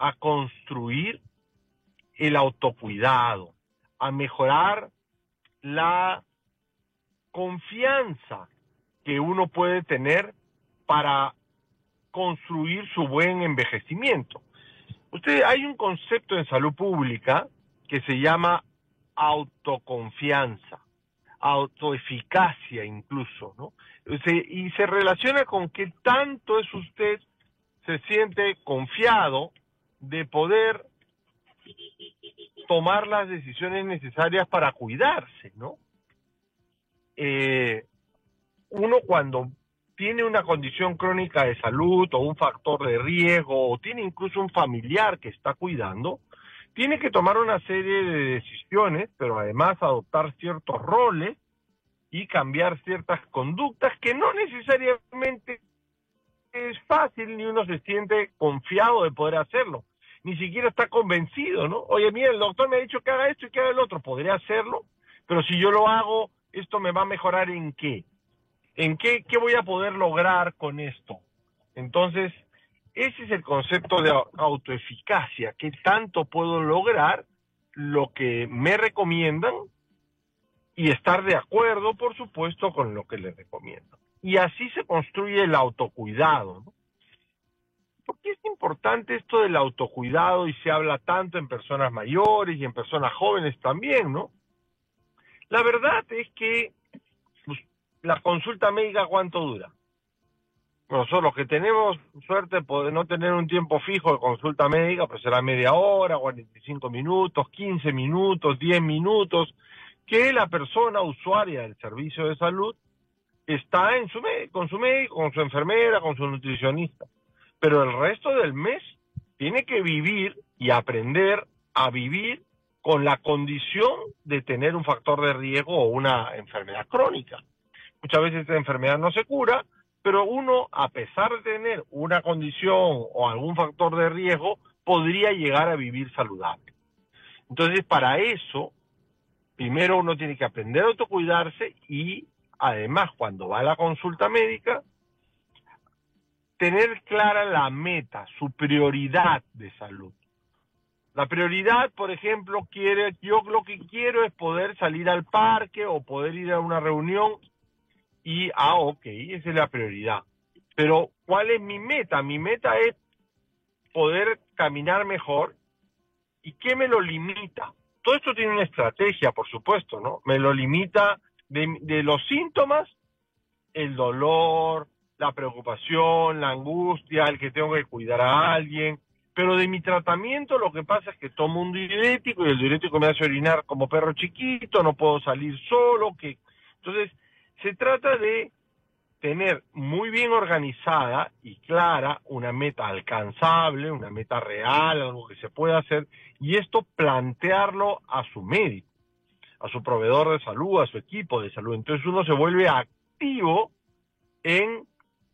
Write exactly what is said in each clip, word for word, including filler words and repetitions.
a construir el autocuidado, a mejorar la confianza que uno puede tener para construir su buen envejecimiento. Usted, hay un concepto en salud pública que se llama autoconfianza, autoeficacia incluso, ¿no? Se, y se relaciona con que tanto es usted se siente confiado de poder tomar las decisiones necesarias para cuidarse, ¿no? Eh, uno cuando tiene una condición crónica de salud o un factor de riesgo o tiene incluso un familiar que está cuidando, tiene que tomar una serie de decisiones, pero además adoptar ciertos roles y cambiar ciertas conductas que no necesariamente es fácil ni uno se siente confiado de poder hacerlo. Ni siquiera está convencido, ¿no? Oye, mira, el doctor me ha dicho que haga esto y que haga el otro. Podría hacerlo, pero si yo lo hago, ¿esto me va a mejorar en qué? ¿En qué, qué voy a poder lograr con esto? Entonces, ese es el concepto de autoeficacia. ¿Qué tanto puedo lograr lo que me recomiendan? Y estar de acuerdo, por supuesto, con lo que les recomiendan. Y así se construye el autocuidado, ¿no? ¿Por qué es importante esto del autocuidado y se habla tanto en personas mayores y en personas jóvenes también, ¿no? La verdad es que pues, la consulta médica, ¿cuánto dura? Nosotros los que tenemos suerte de no tener un tiempo fijo de consulta médica, pues será media hora, cuarenta y cinco minutos, quince minutos, diez minutos, que la persona usuaria del servicio de salud está en su con su médico, con su enfermera, con su nutricionista. Pero el resto del mes tiene que vivir y aprender a vivir con la condición de tener un factor de riesgo o una enfermedad crónica. Muchas veces esta enfermedad no se cura, pero uno, a pesar de tener una condición o algún factor de riesgo, podría llegar a vivir saludable. Entonces, para eso, primero uno tiene que aprender a autocuidarse y, además, cuando va a la consulta médica, tener clara la meta, su prioridad de salud. La prioridad, por ejemplo, quiere, yo lo que quiero es poder salir al parque o poder ir a una reunión y, ah, ok, esa es la prioridad. Pero, ¿cuál es mi meta? Mi meta es poder caminar mejor. ¿Y qué me lo limita? Todo esto tiene una estrategia, por supuesto, ¿no? Me lo limita de, de los síntomas, el dolor, la preocupación, la angustia, el que tengo que cuidar a alguien. Pero de mi tratamiento lo que pasa es que tomo un diurético y el diurético me hace orinar como perro chiquito, no puedo salir solo. que Entonces, se trata de tener muy bien organizada y clara una meta alcanzable, una meta real, algo que se pueda hacer, y esto plantearlo a su médico, a su proveedor de salud, a su equipo de salud. Entonces uno se vuelve activo en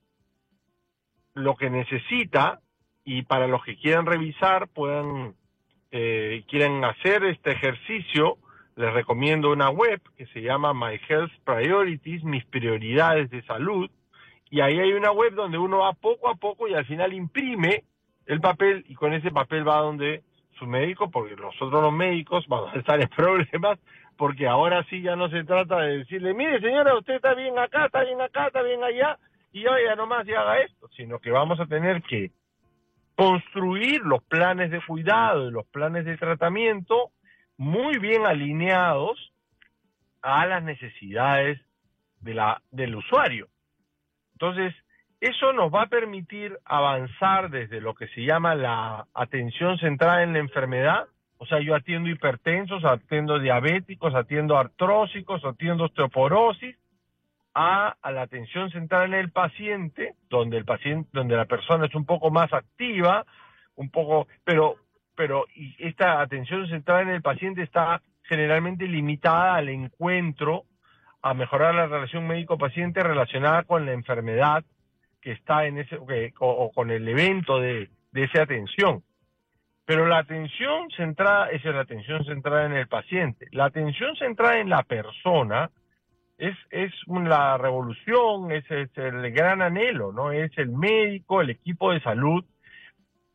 lo que necesita, y para los que quieran revisar, puedan, eh, quieren hacer este ejercicio, les recomiendo una web que se llama My Health Priorities, mis prioridades de salud, y ahí hay una web donde uno va poco a poco y al final imprime el papel y con ese papel va donde su médico, porque nosotros los médicos vamos a estar en problemas, porque ahora sí ya no se trata de decirle, mire señora, usted está bien acá, está bien acá, está bien allá, y oiga nomás y haga esto, sino que vamos a tener que construir los planes de cuidado y los planes de tratamiento muy bien alineados a las necesidades de la, del usuario. Entonces, eso nos va a permitir avanzar desde lo que se llama la atención centrada en la enfermedad, o sea, yo atiendo hipertensos, atiendo diabéticos, atiendo artrósicos, atiendo osteoporosis, a, a la atención centrada en el paciente, donde el paciente, donde la persona es un poco más activa, un poco, pero pero y esta atención centrada en el paciente está generalmente limitada al encuentro, a mejorar la relación médico-paciente relacionada con la enfermedad que está en ese, okay, o, o con el evento de, de esa atención. Pero la atención centrada, esa es la atención centrada en el paciente. La atención centrada en la persona es, es la revolución, es, es el gran anhelo, ¿no? Es el médico, el equipo de salud,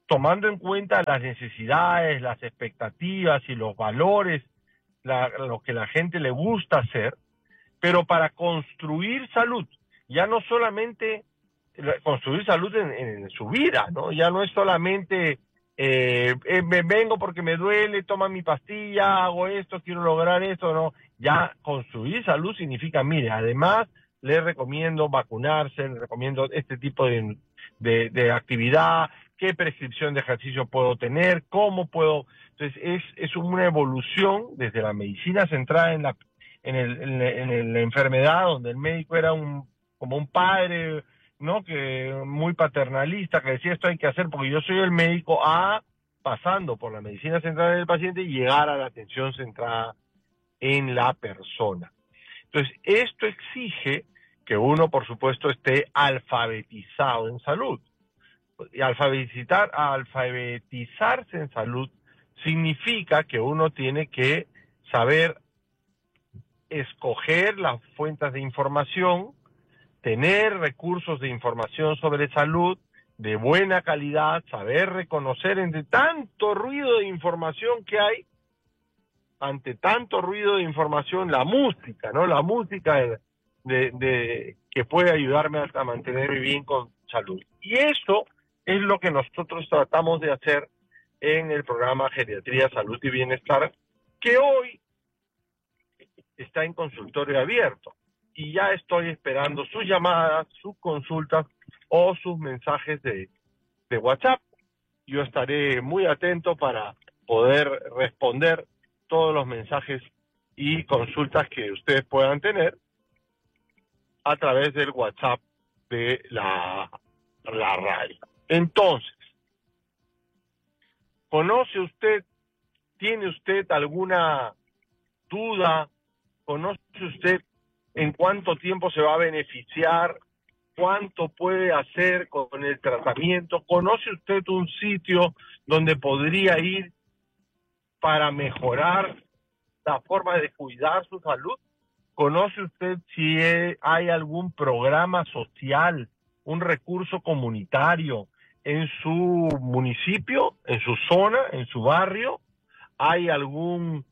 tomando en cuenta las necesidades, las expectativas y los valores, la, lo que la gente le gusta hacer, pero para construir salud, ya no solamente construir salud en, en su vida, ¿no? Ya no es solamente eh, eh, me vengo porque me duele, toma mi pastilla, hago esto, quiero lograr esto, no. Ya construir salud significa, mire, además le recomiendo vacunarse, le recomiendo este tipo de, de, de actividad, qué prescripción de ejercicio puedo tener, cómo puedo. Entonces es, es una evolución desde la medicina centrada en la en, el, en, en, en la enfermedad, donde el médico era un como un padre, ¿no? Que muy paternalista, que decía esto hay que hacer porque yo soy el médico, a pasando por la medicina centrada del paciente y llegar a la atención centrada en la persona. Entonces, esto exige que uno, por supuesto, esté alfabetizado en salud. Y alfabetizar, alfabetizarse en salud significa que uno tiene que saber escoger las fuentes de información, tener recursos de información sobre salud de buena calidad, saber reconocer entre tanto ruido de información que hay, ante tanto ruido de información, la música, ¿no? La música de, de, de que puede ayudarme a mantenerme bien con salud. Y eso es lo que nosotros tratamos de hacer en el programa Geriatría, Salud y Bienestar, que hoy está en consultorio abierto. Y ya estoy esperando sus llamadas, sus consultas o sus mensajes de, de WhatsApp. Yo estaré muy atento para poder responder todos los mensajes y consultas que ustedes puedan tener a través del WhatsApp de la, la radio. Entonces, ¿conoce usted, tiene usted alguna duda? ¿Conoce usted en cuánto tiempo se va a beneficiar? ¿Cuánto puede hacer con el tratamiento? ¿Conoce usted un sitio donde podría ir para mejorar la forma de cuidar su salud? ¿Conoce usted si hay algún programa social, un recurso comunitario en su municipio, en su zona, en su barrio? ¿Hay algún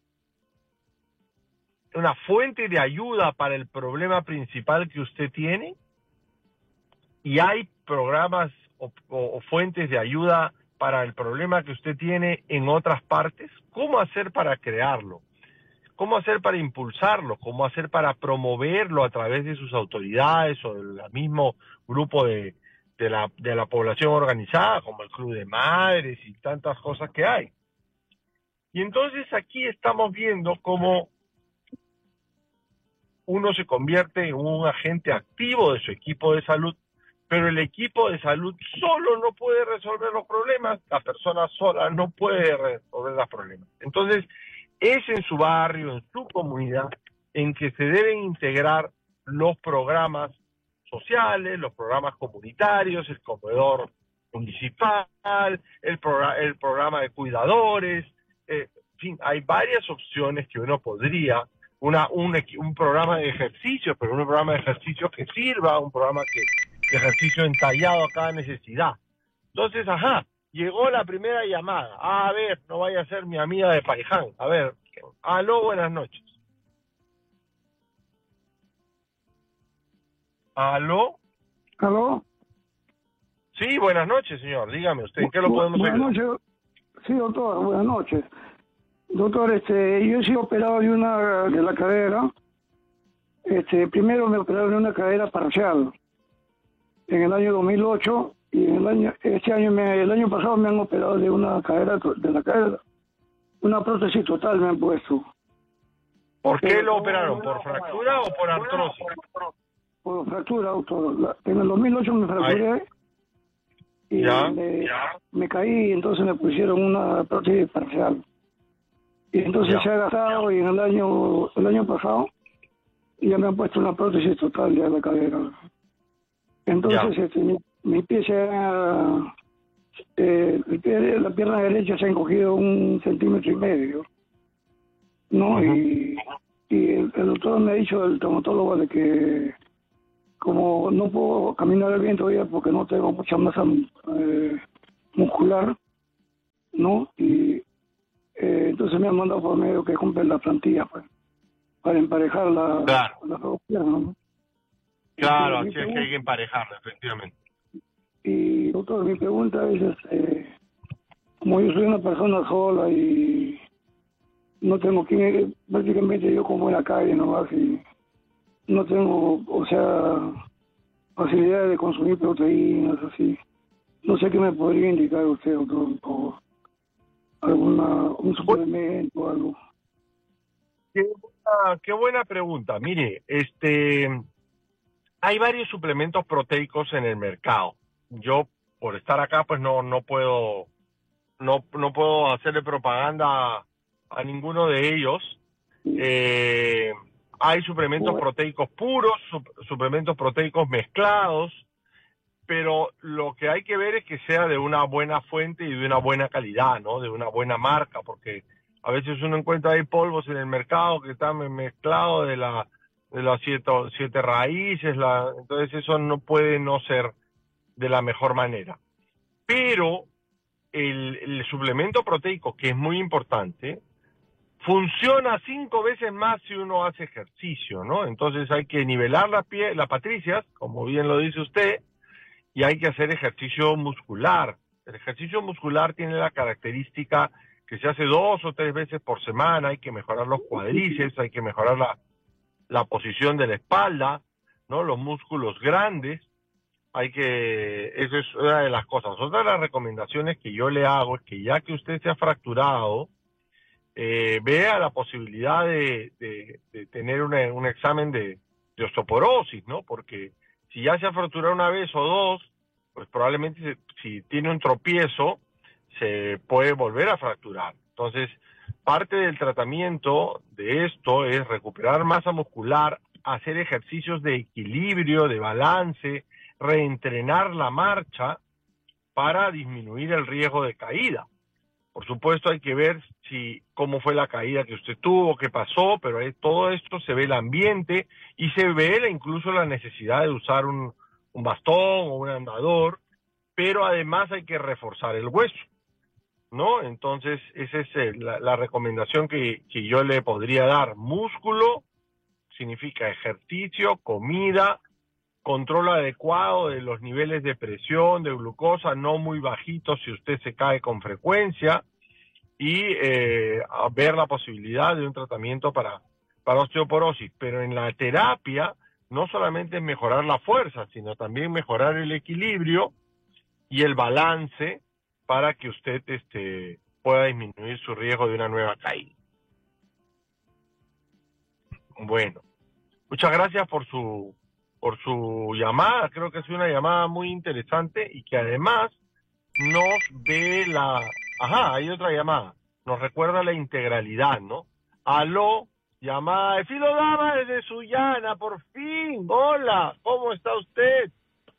una fuente de ayuda para el problema principal que usted tiene? ¿Y hay programas o, o, o fuentes de ayuda para el problema que usted tiene en otras partes? ¿Cómo hacer para crearlo? ¿Cómo hacer para impulsarlo? ¿Cómo hacer para promoverlo a través de sus autoridades o del mismo grupo de, de, la, de la población organizada, como el Club de Madres y tantas cosas que hay? Y entonces aquí estamos viendo cómo uno se convierte en un agente activo de su equipo de salud, pero el equipo de salud solo no puede resolver los problemas, la persona sola no puede resolver los problemas. Entonces, es en su barrio, en su comunidad, en que se deben integrar los programas sociales, los programas comunitarios, el comedor municipal, el, programa, el programa de cuidadores, eh, en fin, hay varias opciones que uno podría, una, un, un programa de ejercicio, pero un programa de ejercicio que sirva, un programa que de ejercicio entallado a cada necesidad. Entonces, ajá, llegó la primera llamada. Ah, a ver, no vaya a ser mi amiga de Paiján. A ver, aló, buenas noches. ¿Aló? ¿Aló? Sí, buenas noches, señor. Dígame usted, ¿en qué lo podemos buenas ayudar? Buenas noches. Sí, doctor, buenas noches. Doctor, este, yo he sido operado de una de la cadera. Este, primero me operaron de una cadera parcial en el año dos mil ocho y en el año este año me, el año pasado me han operado de una cadera de la cadera. Una prótesis total me han puesto. ¿Por qué lo operaron? ¿Por fractura o por artrosis? Por fractura, doctor. La, en el dos mil ocho me fracturé. Ay. Y ya, me, ya. me caí y entonces me pusieron una prótesis parcial. Y entonces ya. se ha gastado y en el año el año pasado ya me han puesto una prótesis total ya de la cadera. Entonces este, mi, mi pie se ha, eh, el pie, la pierna derecha se ha encogido un centímetro y medio, ¿no? Uh-huh. Y, y el, el doctor me ha dicho, el traumatólogo, de que como no puedo caminar bien todavía porque no tengo mucha masa eh, muscular, ¿no? Y eh, entonces me han mandado por medio que compren la plantilla, pues, para emparejar la, Claro, la rodilla, ¿no? claro, Este, mi así es que hay pregunta, que emparejarlo, efectivamente. y doctor, mi pregunta es, este, como yo soy una persona sola y no tengo quien, prácticamente yo como en la calle nomás y no tengo, o sea, facilidad de consumir proteínas, así. No sé qué me podría indicar usted, doctor, o alguna, un Bueno, suplemento o algo. qué buena, qué buena pregunta. Mire, este, hay varios suplementos proteicos en el mercado. Yo, por estar acá, pues no, no puedo, no, no puedo hacerle propaganda a ninguno de ellos. Eh, hay suplementos Bueno, proteicos puros, sup- suplementos proteicos mezclados, pero lo que hay que ver es que sea de una buena fuente y de una buena calidad, ¿no? De una buena marca, porque a veces uno encuentra ahí polvos en el mercado que están me- mezclados de la de las siete, siete raíces, la, entonces eso no puede no ser de la mejor manera. Pero el, el suplemento proteico, que es muy importante, funciona cinco veces más si uno hace ejercicio, ¿no? Entonces hay que nivelar la pie, las patricias, como bien lo dice usted, y hay que hacer ejercicio muscular. El ejercicio muscular tiene la característica que se hace dos o tres veces por semana, hay que mejorar los cuádriceps, hay que mejorar la, la posición de la espalda, ¿no? Los músculos grandes, hay que, eso es una de las cosas. Otra de las recomendaciones que yo le hago es que ya que usted se ha fracturado, eh, vea la posibilidad de, de, de tener una, un examen de, de osteoporosis, ¿no? Porque si ya se ha fracturado una vez o dos, pues probablemente se, si tiene un tropiezo, se puede volver a fracturar. Entonces, parte del tratamiento de esto es recuperar masa muscular, hacer ejercicios de equilibrio, de balance, reentrenar la marcha para disminuir el riesgo de caída. Por supuesto hay que ver si cómo fue la caída que usted tuvo, qué pasó, pero ahí todo esto se ve el ambiente y se ve la, incluso la necesidad de usar un, un bastón o un andador, pero además hay que reforzar el hueso, ¿no? Entonces esa es eh, la, la recomendación que, que yo le podría dar. Músculo significa ejercicio, comida, control adecuado de los niveles de presión, de glucosa, no muy bajitos si usted se cae con frecuencia, y eh, a ver la posibilidad de un tratamiento para, para osteoporosis. Pero en la terapia no solamente es mejorar la fuerza, sino también mejorar el equilibrio y el balance para que usted este, pueda disminuir su riesgo de una nueva caída. Bueno, muchas gracias por su, por su llamada. Creo que es una llamada muy interesante y que además nos ve la... Ajá, hay otra llamada. Nos recuerda la integralidad, ¿no? Aló, llamada de Filo Dama desde Sullana, por fin. Hola, ¿cómo está usted?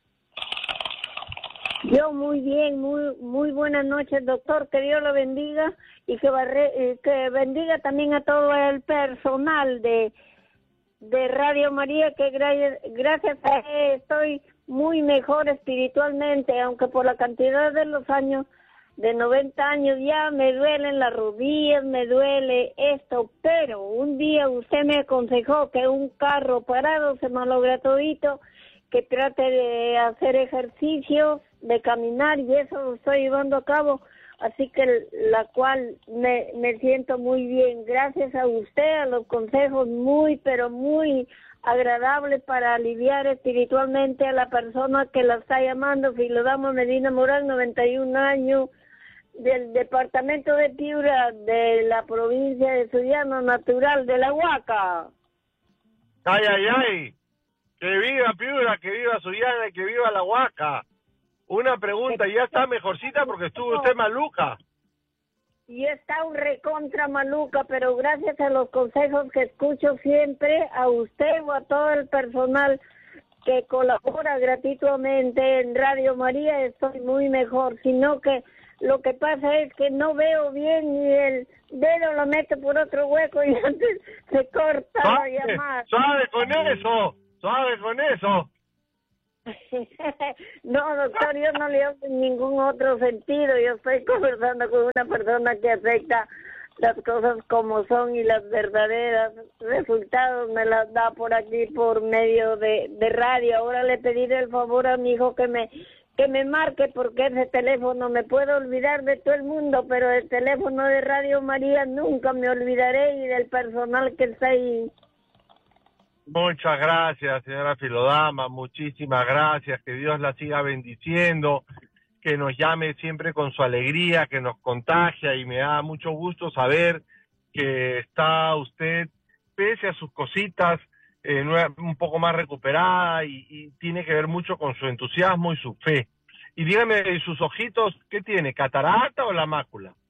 Yo muy bien, muy muy buenas noches, doctor, que Dios lo bendiga y que, barre, eh, que bendiga también a todo el personal de, de Radio María, que gra gracias a él estoy muy mejor espiritualmente, aunque por la cantidad de los años, de noventa años ya me duelen las rodillas, me duele esto, pero un día usted me aconsejó que un carro parado se malogra todito, que trate de hacer ejercicios, de caminar, y eso lo estoy llevando a cabo, así que la cual me, me siento muy bien. Gracias a usted, a los consejos muy, pero muy agradables para aliviar espiritualmente a la persona que la está llamando, Filodama Medina Morán, noventa y un años, del departamento de Piura, de la provincia de Sullana, natural de La Huaca. Ay, ay, ay. Que viva Piura, que viva Sullana y que viva La Huaca. Una pregunta, ¿ya está mejorcita porque estuvo usted maluca? Y está un recontra maluca, pero gracias a los consejos que escucho siempre, a usted o a todo el personal que colabora gratuitamente en Radio María, estoy muy mejor, sino que lo que pasa es que no veo bien y el dedo lo meto por otro hueco y antes se corta la llamada. Suave con eso, suave con eso. No, doctor, yo no le hablo en ningún otro sentido. Yo estoy conversando con una persona que acepta las cosas como son y las verdaderas resultados me las da por aquí por medio de, de radio. Ahora le pediré el favor a mi hijo que me que me marque, porque ese teléfono me puedo olvidar de todo el mundo, pero el teléfono de Radio María nunca me olvidaré, y del personal que está ahí. Muchas gracias, señora Filodama, muchísimas gracias, que Dios la siga bendiciendo, que nos llame siempre con su alegría, que nos contagia, y me da mucho gusto saber que está usted, pese a sus cositas, eh, un poco más recuperada, y, y tiene que ver mucho con su entusiasmo y su fe. Y dígame, ¿sus ojitos qué tiene, catarata o la mácula?